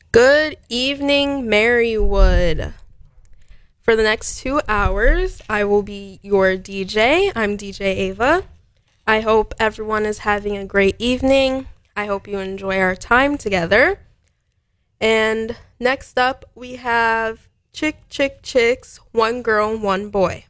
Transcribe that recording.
Good evening, Marywood. For the next 2 hours, I will be your DJ. I'm DJ Ava. I hope everyone is having a great evening. I hope you enjoy our time together. And next up, we have Chick Chick Chicks, One Girl, One Boy.